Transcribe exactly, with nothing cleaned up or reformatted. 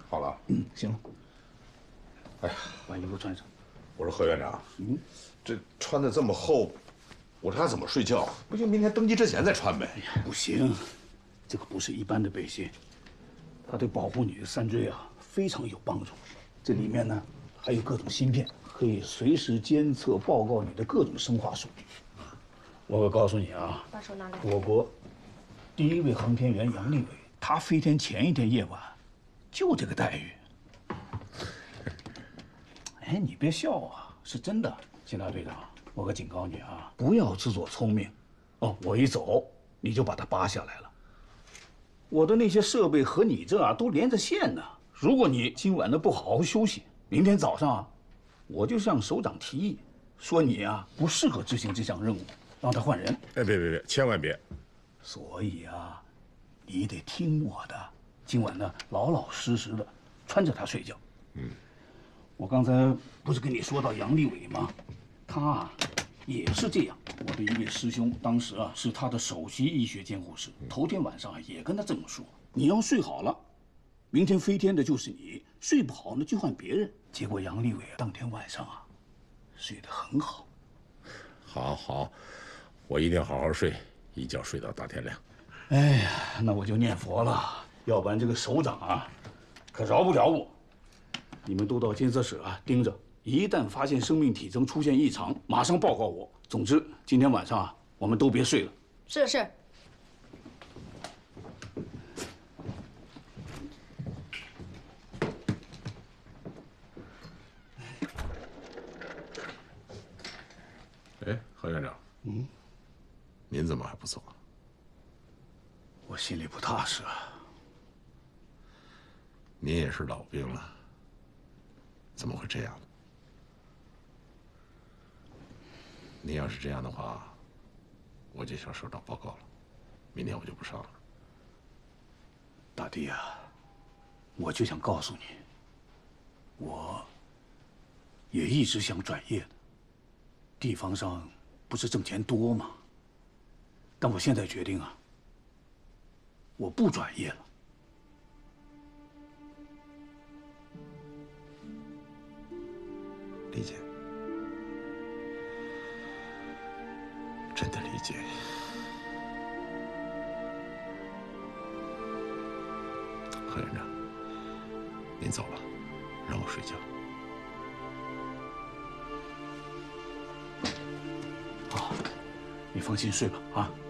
好了。 嗯，行了。 哎呀， 把衣服穿上。 我说何院长， 嗯， 这穿的这么厚，我这还怎么睡觉？不行，明天登基之前再穿呗。 哎呀，不行，这个不是一般的背心，它对保护你的三椎啊非常有帮助。这里面呢还有各种芯片，可以随时监测报告你的各种生化数据。我可告诉你啊， 把手拿来。 我国第一位航天员杨利伟，他飞天前一天夜晚，就这个待遇。哎，你别笑啊，是真的。金大队长，我可警告你啊，不要自作聪明。哦，我一走你就把它扒下来了。我的那些设备和你这啊都连着线呢。如果你今晚呢不好好休息，明天早上啊，我就向首长提议，说你啊不适合执行这项任务，让他换人。 哎，别别别，千万别！ 所以啊，你得听我的，今晚呢老老实实的穿着它睡觉。 嗯， 我刚才不是跟你说到杨利伟吗？他啊也是这样。我的一位师兄当时啊是他的首席医学监护师，头天晚上啊也跟他这么说：你要睡好了，明天飞天的就是你；睡不好呢就换别人。结果杨利伟当天晚上啊睡得很好。 好好，我一定好好睡，一觉睡到大天亮。 哎呀，那我就念佛了，要不然这个首长啊可饶不了我。你们都到监测室啊盯着，一旦发现生命体征出现异常，马上报告我。总之，今天晚上啊，我们都别睡了。 是是。 哎，何院长， 嗯， 您怎么还不走啊？ 我心里不踏实啊。 您也是老兵了，怎么会这样呢？您要是这样的话，我就向首长报告了，明天我就不上了。 大弟啊，我就想告诉你，我也一直想转业的。地方上不是挣钱多吗？但我现在决定啊，我不转业了。 理解，真的理解。何院长，您走吧，让我睡觉。 好，你放心睡吧，啊。